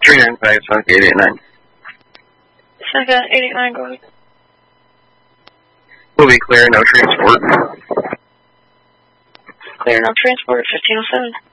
395, Sunny 889. Sunny 889, go ahead. Will be clear, no transport. Clear, no transport, 1507.